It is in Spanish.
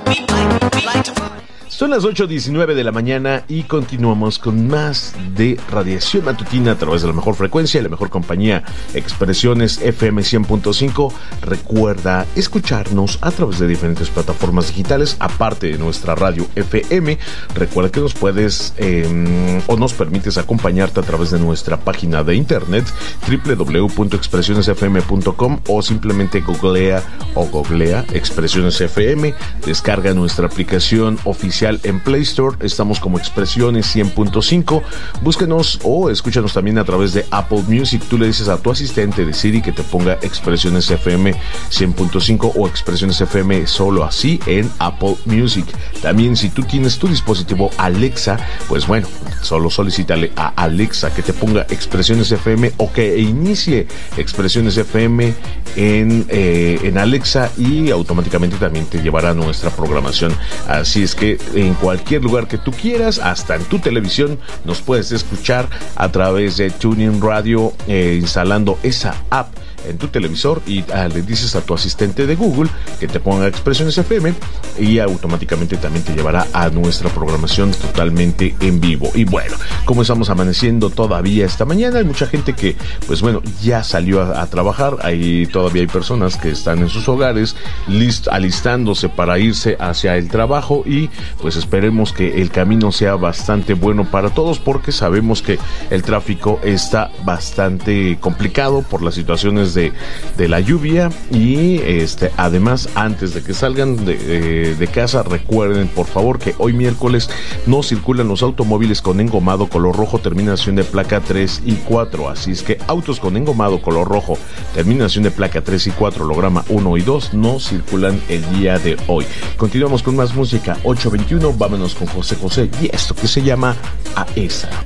Son las 8:19 de la mañana y continuamos con más de Radiación Matutina a través de la mejor frecuencia y la mejor compañía, Expresiones FM 100.5. Recuerda escucharnos a través de diferentes plataformas digitales, aparte de nuestra radio FM. Recuerda que nos puedes o nos permites acompañarte a través de nuestra página de internet www.expresionesfm.com, o simplemente googlea Expresiones FM. Descarga nuestra aplicación oficial en Play Store. Estamos como Expresiones 100.5. Búsquenos o escúchanos también a través de Apple Music. Tú le dices a tu asistente de Siri que te ponga Expresiones FM 100.5 o Expresiones FM solo así en Apple Music. También, si tú tienes tu dispositivo Alexa, pues bueno, solo solicítale a Alexa que te ponga Expresiones FM o que inicie Expresiones FM en Alexa, y automáticamente también te llevará a nuestra programación. Así es que en cualquier lugar que tú quieras, hasta en tu televisión, nos puedes escuchar a través de TuneIn Radio, instalando esa app en tu televisor, y le dices a tu asistente de Google que te ponga Expresiones FM, y automáticamente también te llevará a nuestra programación totalmente en vivo. Y bueno, como estamos amaneciendo todavía esta mañana, hay mucha gente que, pues bueno, ya salió a trabajar. Todavía hay personas que están en sus hogares alistándose para irse hacia el trabajo, y pues esperemos que el camino sea bastante bueno para todos, porque sabemos que el tráfico está bastante complicado por las situaciones de la lluvia. Y además, antes de que salgan de casa, recuerden por favor que hoy miércoles no circulan los automóviles con engomado color rojo, terminación de placa 3 y 4. Así es que autos con engomado color rojo, terminación de placa 3 y 4, holograma 1 y 2, no circulan el día de hoy. Continuamos con más música. 8:21, vámonos con José José y esto que se llama A Esa.